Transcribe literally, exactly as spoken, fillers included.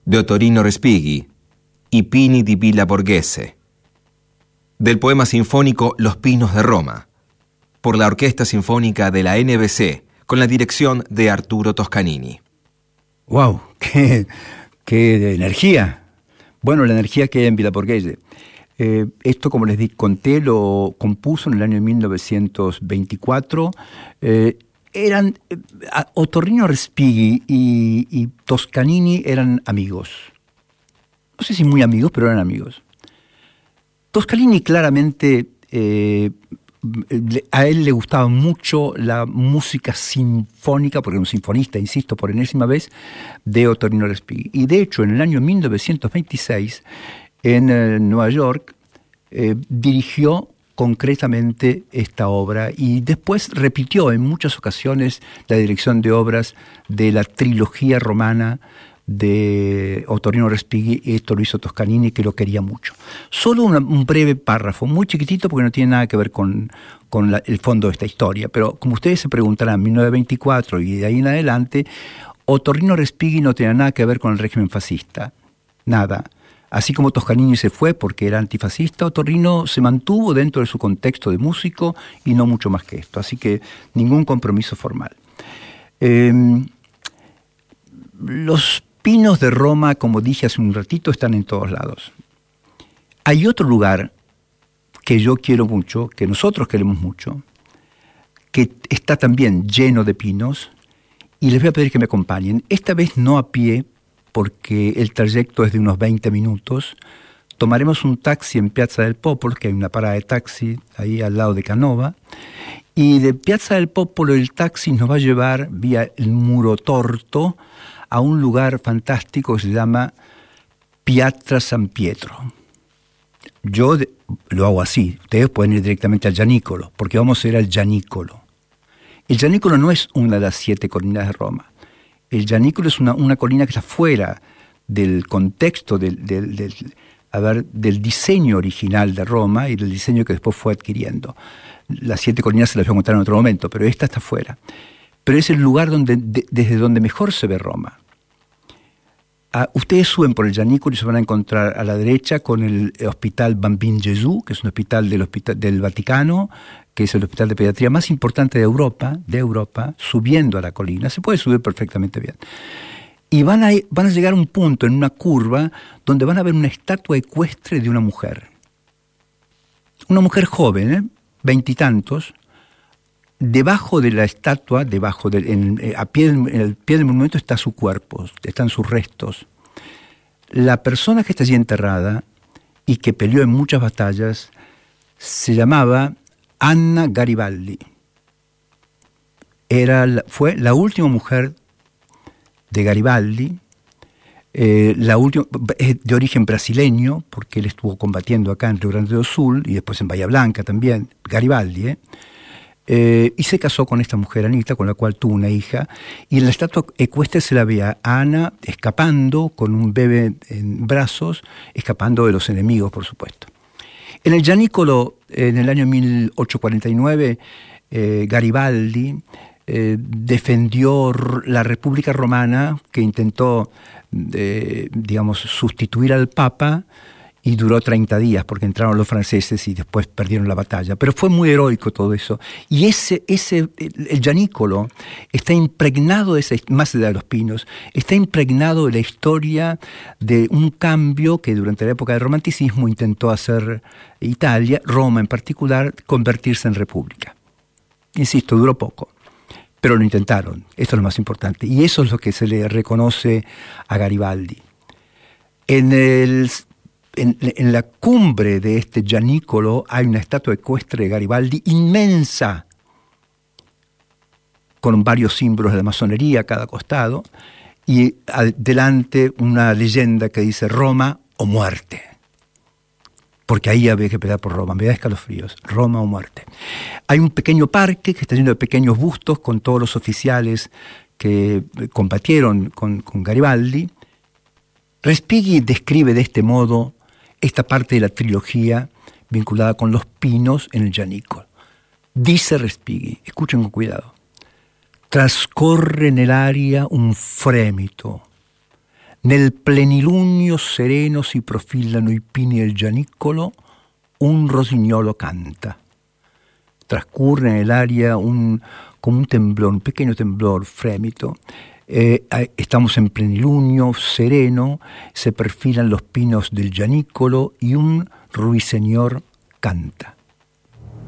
de Ottorino Respighi, I Pini di Villa Borghese, del poema sinfónico Los Pinos de Roma, por la Orquesta Sinfónica de la N B C, con la dirección de Arturo Toscanini. ¡Wow! ¡Qué, qué energía! Bueno, la energía que hay en Villa Borghese. Eh, esto, como les di, conté, lo compuso en el año mil novecientos veinticuatro. Eh, eran eh, Ottorino Respighi y, y Toscanini eran amigos. No sé si muy amigos, pero eran amigos. Toscanini claramente, eh, a él le gustaba mucho la música sinfónica, porque era un sinfonista, insisto, por enésima vez, de Ottorino Respighi. Y de hecho, en el año mil novecientos veintiséis, en eh, Nueva York, eh, dirigió concretamente esta obra y después repitió en muchas ocasiones la dirección de obras de la trilogía romana de Ottorino Respighi, y esto lo hizo Toscanini, que lo quería mucho. Solo una, un breve párrafo, muy chiquitito, porque no tiene nada que ver con, con la, el fondo de esta historia, pero como ustedes se preguntarán, mil novecientos veinticuatro y de ahí en adelante, Ottorino Respighi no tenía nada que ver con el régimen fascista, nada. Así como Toscanini se fue porque era antifascista, Ottorino se mantuvo dentro de su contexto de músico y no mucho más que esto, así que ningún compromiso formal. Eh, los Pinos de Roma, como dije hace un ratito, están en todos lados. Hay otro lugar que yo quiero mucho, que nosotros queremos mucho, que está también lleno de pinos, y les voy a pedir que me acompañen. Esta vez no a pie, porque el trayecto es de unos veinte minutos. Tomaremos un taxi en Piazza del Popolo, que hay una parada de taxi ahí al lado de Canova, y de Piazza del Popolo el taxi nos va a llevar vía el Muro Torto a un lugar fantástico que se llama Piazza San Pietro. Yo de, lo hago así, ustedes pueden ir directamente al Gianicolo, porque vamos a ir al Gianicolo. El Gianicolo no es una de las siete colinas de Roma. El Gianicolo es una, una colina que está fuera del contexto del, del, del, a ver, del diseño original de Roma y del diseño que después fue adquiriendo. Las siete colinas se las voy a contar en otro momento, pero esta está fuera. Pero es el lugar donde, de, desde donde mejor se ve Roma. Ah, ustedes suben por el Gianicolo y se van a encontrar a la derecha con el Hospital Bambin Gesù, que es un hospital del, hospital del Vaticano, que es el hospital de pediatría más importante de Europa, de Europa, subiendo a la colina. Se puede subir perfectamente bien. Y van a, van a llegar a un punto, en una curva, donde van a ver una estatua ecuestre de una mujer. Una mujer joven, ¿eh? Veintitantos. Debajo de la estatua, debajo del, en, a pie, en el pie del monumento está su cuerpo, están sus restos. La persona que está allí enterrada y que peleó en muchas batallas se llamaba Anna Garibaldi. Era la, fue la última mujer de Garibaldi, eh, la última, es de origen brasileño, porque él estuvo combatiendo acá en Río Grande do Sul y después en Bahía Blanca también, Garibaldi, ¿eh? Eh, y se casó con esta mujer, Anita, con la cual tuvo una hija, y en la estatua ecuestre se la ve a Ana escapando con un bebé en brazos, escapando de los enemigos, por supuesto. En el Gianicolo, en el año mil ochocientos cuarenta y nueve, eh, Garibaldi eh, defendió la República Romana, que intentó, eh, digamos, sustituir al Papa, y duró treinta días porque entraron los franceses y después perdieron la batalla. Pero fue muy heroico todo eso. Y ese, ese el Gianicolo está impregnado, de esa, más allá de los pinos, está impregnado de la historia de un cambio que durante la época del romanticismo intentó hacer Italia, Roma en particular, convertirse en república. Insisto, duró poco, pero lo intentaron. Esto es lo más importante. Y eso es lo que se le reconoce a Garibaldi. En el... En, en la cumbre de este Gianicolo hay una estatua ecuestre de Garibaldi inmensa, con varios símbolos de la masonería a cada costado, y delante una leyenda que dice Roma o muerte. Porque ahí había que pelear por Roma, me da escalofríos, Roma o muerte. Hay un pequeño parque que está lleno de pequeños bustos con todos los oficiales que combatieron con, con Garibaldi. Respighi describe de este modo esta parte de la trilogía vinculada con los pinos en el Gianicolo. Dice Respighi, escuchen con cuidado, trascorre en el aria un fremito, Nel plenilunio sereno si profilano i pini e il gianicolo, un rosignolo canta. Trascurre nell'aria un, como un temblor, un pequeño temblor frémito. Eh, estamos en plenilunio, sereno, se perfilan los pinos del gianicolo y un ruiseñor canta.